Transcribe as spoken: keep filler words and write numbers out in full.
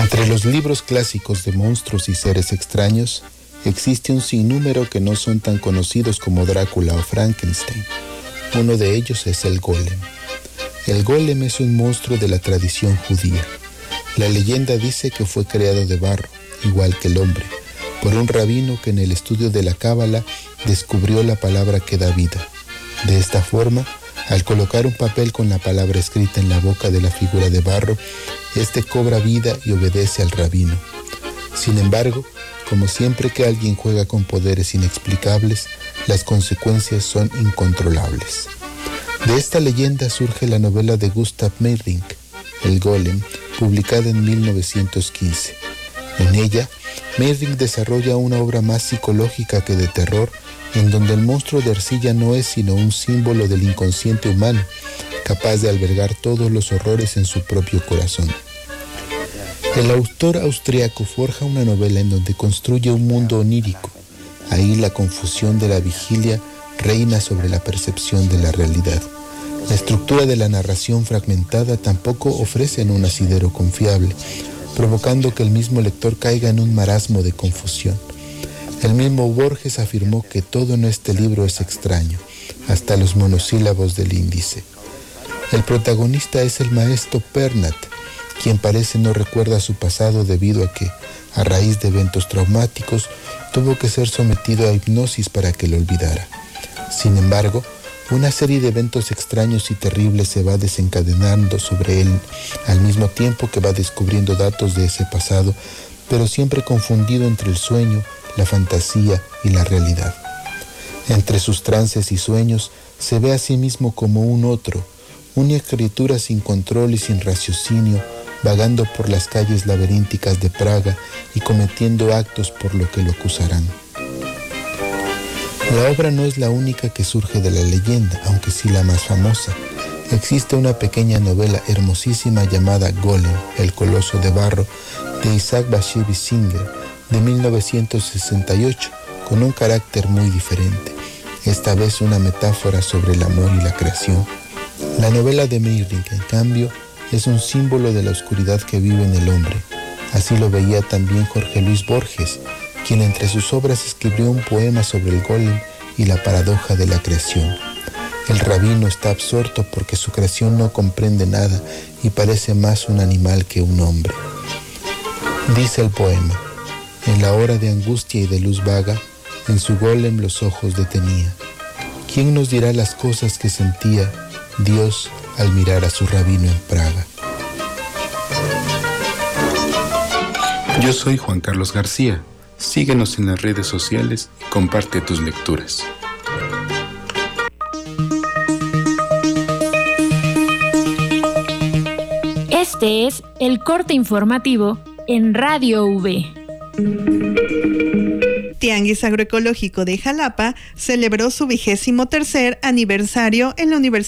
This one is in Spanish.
Entre los libros clásicos de monstruos y seres extraños, existe un sinnúmero que no son tan conocidos como Drácula o Frankenstein. Uno de ellos es el Golem. El Golem es un monstruo de la tradición judía. La leyenda dice que fue creado de barro, igual que el hombre, por un rabino que en el estudio de la Cábala descubrió la palabra que da vida. De esta forma, al colocar un papel con la palabra escrita en la boca de la figura de barro, éste cobra vida y obedece al rabino. Sin embargo, como siempre que alguien juega con poderes inexplicables, las consecuencias son incontrolables. De esta leyenda surge la novela de Gustav Meyrink, El Golem, publicada en mil novecientos quince. En ella, Meyrink desarrolla una obra más psicológica que de terror, en donde el monstruo de arcilla no es sino un símbolo del inconsciente humano, capaz de albergar todos los horrores en su propio corazón. El autor austriaco forja una novela en donde construye un mundo onírico. Ahí la confusión de la vigilia reina sobre la percepción de la realidad. La estructura de la narración fragmentada tampoco ofrece un asidero confiable, provocando que el mismo lector caiga en un marasmo de confusión. El mismo Borges afirmó que todo en este libro es extraño, hasta los monosílabos del índice. El protagonista es el maestro Pernat, quien parece no recuerda su pasado debido a que, a raíz de eventos traumáticos, tuvo que ser sometido a hipnosis para que lo olvidara. Sin embargo, una serie de eventos extraños y terribles se va desencadenando sobre él, al mismo tiempo que va descubriendo datos de ese pasado, pero siempre confundido entre el sueño, la fantasía y la realidad. Entre sus trances y sueños se ve a sí mismo como un otro, una criatura sin control y sin raciocinio, vagando por las calles laberínticas de Praga y cometiendo actos por lo que lo acusarán. La obra no es la única que surge de la leyenda, aunque sí la más famosa. Existe una pequeña novela hermosísima llamada Golem, el coloso de barro, de Isaac Bashevis Singer, de mil novecientos sesenta y ocho, con un carácter muy diferente, esta vez una metáfora sobre el amor y la creación. La novela de Meyrink, en cambio, es un símbolo de la oscuridad que vive en el hombre. Así lo veía también Jorge Luis Borges, quien entre sus obras escribió un poema sobre el golem y la paradoja de la creación. El rabino está absorto porque su creación no comprende nada y parece más un animal que un hombre. Dice el poema: en la hora de angustia y de luz vaga, en su golem los ojos detenía. ¿Quién nos dirá las cosas que sentía Dios al mirar a su rabino en Praga? Yo soy Juan Carlos García. Síguenos en las redes sociales y comparte tus lecturas. Este es el corte informativo en Radio V. Tianguis Agroecológico de Jalapa celebró su vigésimo tercer aniversario en la Universidad